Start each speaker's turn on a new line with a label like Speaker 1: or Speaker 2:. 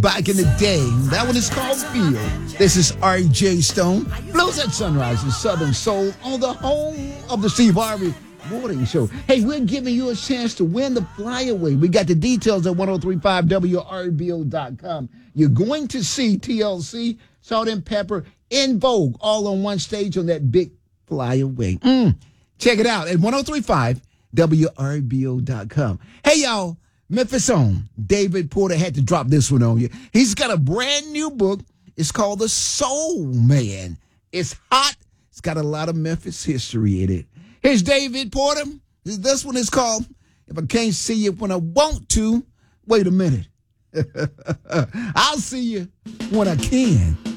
Speaker 1: back in the day. That one is called Feel. This is R.J. Stone. Blues at Sunrise and Southern Soul on the home of the Steve Harvey Morning Show. Hey, we're giving you a chance to win the flyaway. We got the details at 1035WRBO.com. You're going to see TLC, Salt and Pepper, In Vogue, all on one stage on that big flyaway. Check it out at 1035WRBO.com. Hey, y'all. Memphis on. David Porter had to drop this one on you. He's got a brand new book. It's called The Soul Man. It's hot. It's got a lot of Memphis history in it. Here's David Porter. This one is called If I Can't See You When I Want to. Wait a minute. I'll see you when I can.